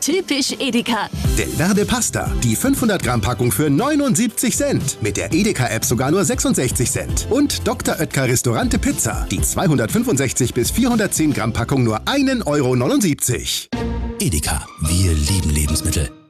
Typisch Edeka. Del Verde Pasta, die 500 Gramm Packung für 79 Cent. Mit der Edeka-App sogar nur 66 Cent. Und Dr. Oetker Restaurante Pizza, die 265 bis 410 Gramm Packung nur 1,79 Euro. Edeka, wir lieben Lebensmittel.